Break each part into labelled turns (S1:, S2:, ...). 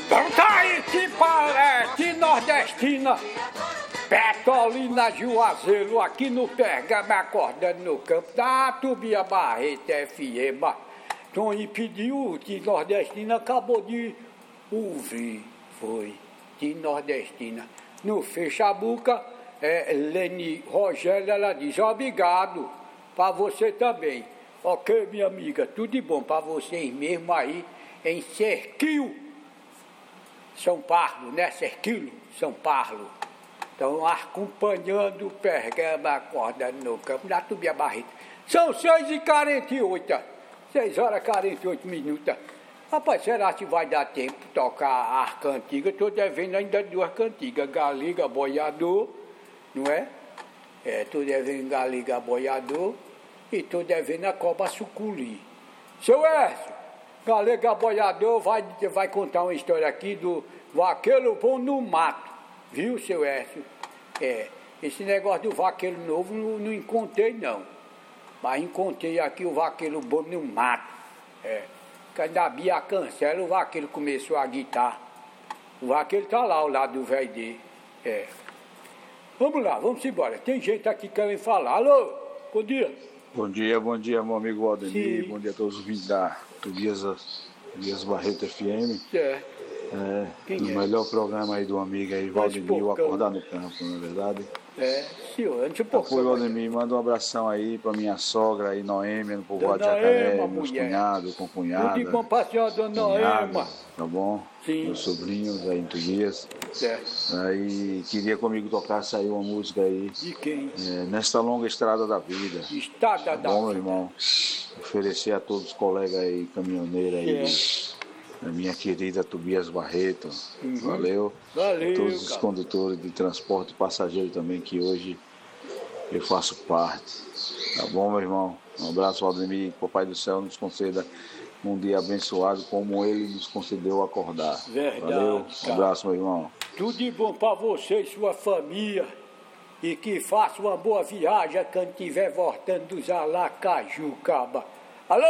S1: Então tá aí, que nordestina, Petolina Juazeiro, aqui no Pergama, acordando no campo da Tubia Barreto FM. Tony pediu que nordestina acabou de ouvir, foi, de nordestina. No Fechabuca, Leni Rogélia, ela diz, obrigado, pra você também. Ok, minha amiga, tudo de bom pra vocês mesmo aí, em Serquil, São Paulo, né? Serquilo, São Paulo. Estão acompanhando o Pergama, acordando no campo da Tubia Barreto. São 6h48, 6h48. Rapaz, será que vai dar tempo de tocar a arca antiga? Estou devendo ainda 2 cantigas, Galega, Boiador, não é? Estou devendo Galega, Boiador e estou devendo a Coba Suculi. SeuÉrcio, Galega, Boiador vai contar uma história aqui do vaqueiro bom no mato, viu, seu Ércio? Esse negócio do vaqueiro novo não encontrei não, mas encontrei aqui o vaqueiro bom no mato. Quando a Bia cancela, o vaqueiro começou a gritar. O vaqueiro está lá ao lado do velho dele. Vamos lá, vamos embora. Tem gente aqui querendo falar. Alô, bom dia.
S2: Bom dia, meu amigo Valdemir. Sim. Bom dia a todos os ouvintes da Tobias Barreto FM. O melhor programa aí do amigo aí, Valdemir, o Acordar no Campo, não é verdade?
S1: Senhor, antes de pouco.
S2: Valdemir, manda um abração aí pra minha sogra aí, Noêmia, no povoado de Jacaré, meus cunhados, com cunhada.
S1: Tudo bom pra senhora, dona Noêmia.
S2: Tá bom?
S1: Sim.
S2: Meus sobrinhos aí em Tobias. Aí queria comigo tocasse aí uma música aí.
S1: De quem?
S2: Nesta longa estrada da vida.
S1: Estrada da vida.
S2: Bom, meu irmão, oferecer a todos os colegas aí, caminhoneiros aí. A minha querida Tobias Barreto, valeu. Todos os condutores de transporte passageiro também, que hoje eu faço parte. Tá bom, meu irmão? Um abraço, Valdemir. Que o Papai do Céu nos conceda um dia abençoado, como Ele nos concedeu acordar.
S1: Verdade,
S2: valeu? Um abraço, meu irmão.
S1: Tudo de bom para você e sua família. E que faça uma boa viagem quando estiver voltando dos Aracaju, caba. Alô?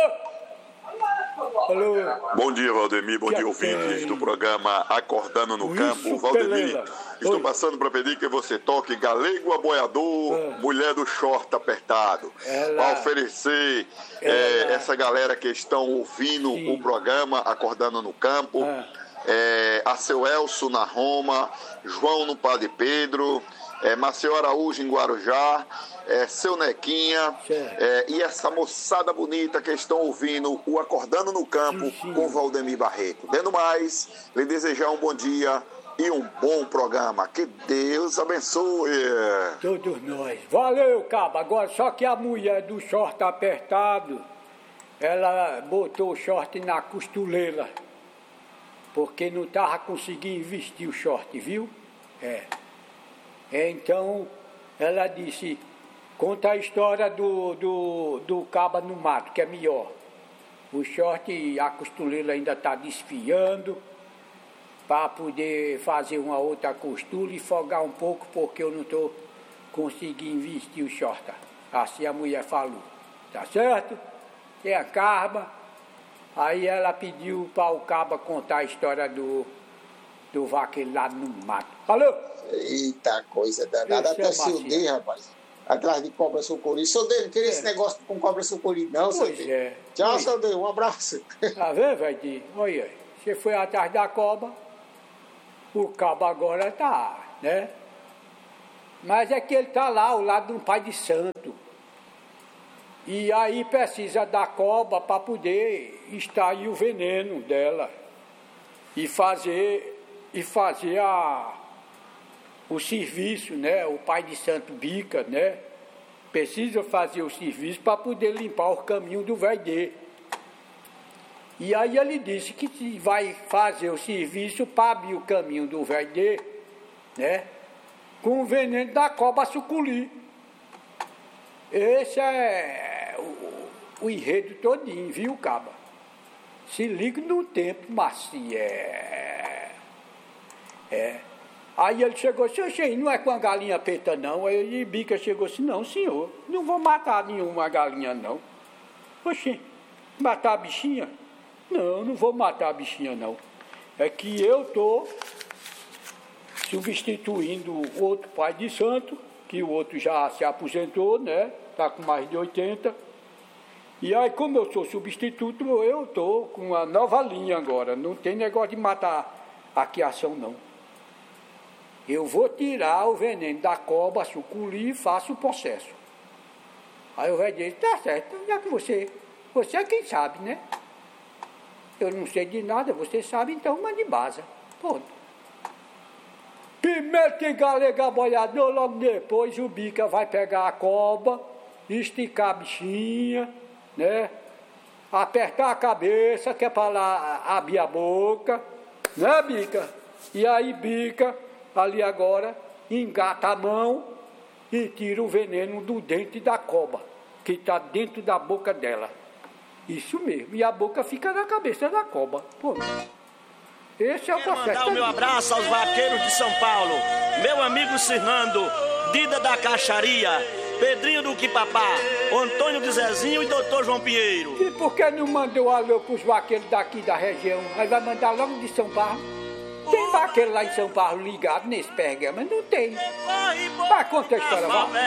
S1: Alô.
S3: Bom dia, Valdemir. Bom dia, ouvintes do programa Acordando no Campo. Valdemir, estou passando para pedir que você toque Galego Aboiador, Mulher do Short Apertado. Para oferecer essa galera que estão ouvindo o programa Acordando no Campo. A seu Elcio na Roma, João no Padre Pedro, Maceu Araújo em Guarujá, seu Nequinha, e essa moçada bonita que estão ouvindo o Acordando no Campo com Valdemir Barreto. Dendo mais, lhe desejar um bom dia e um bom programa. Que Deus abençoe.
S1: Todos nós. Valeu, caba. Agora só que a mulher do short apertado, ela botou o short na costureira, porque não estava conseguindo vestir o short, viu? Então, ela disse, conta a história do caba no mato, que é melhor. O short, a costureira ainda está desfiando, para poder fazer uma outra costura e folgar um pouco, porque eu não estou conseguindo vestir o short. Assim a mulher falou. Tá certo? Tem a Carma. Aí ela pediu para o caba contar a história do vaqueiro lá no mato. Alô?
S4: Eita, coisa danada. Até seu Deus, rapaz. Atrás de cobra sucuri. Seu Deus, não queria esse negócio com cobra sucuri, não, seu Deus. Tchau, seu Deus. Um abraço.
S1: Tá vendo, velho? Olha, você foi atrás da cobra, o cabo agora tá, né? Mas é que ele tá lá, ao lado de um pai de santo. E aí precisa da cobra para poder extrair o veneno dela e fazer o serviço, né? O pai de santo bica, né? Precisa fazer o serviço para poder limpar o caminho do velho dele. E aí ele disse que vai fazer o serviço para abrir o caminho do velho dele, né? Com o veneno da cobra suculi. Esse é o enredo todinho, viu, caba? Se liga no tempo, macio. Aí ele chegou assim, oxe, não é com a galinha preta não. Aí Bica chegou assim, não, senhor, não vou matar nenhuma galinha não. Oxe, matar a bichinha? Não, não vou matar a bichinha não. é que eu estou substituindo o outro pai de santo, que o outro já se aposentou, né? Está com mais de 80. E aí, como eu sou substituto, eu estou com uma nova linha agora. Não tem negócio de matar a quiação, não. Eu vou tirar o veneno da cobra, sucuri e faço o processo. Aí o velho diz, tá certo, já que você é quem sabe, né? Eu não sei de nada, você sabe, então mande base. Pronto. Primeiro tem galega boiador, logo depois o bica vai pegar a cobra, esticar a bichinha, né? Apertar a cabeça, que é para lá abrir a boca, né, bica? E aí bica, ali agora, engata a mão e tira o veneno do dente da cobra, que está dentro da boca dela. Isso mesmo, e a boca fica na cabeça da cobra. Pô. Esse é o processo.
S5: Quero mandar o meu abraço aos vaqueiros de São Paulo, meu amigo Cirnando, Dida da Caixaria, Pedrinho do Quipapá, Antônio de Zezinho e Doutor João Pinheiro.
S1: E por que não mandou alô para os vaqueiros daqui da região? Aí vai mandar logo de São Paulo? Tem vaqueiro lá em São Paulo ligado nesse pergama? Não tem. Vai contar a história, vai.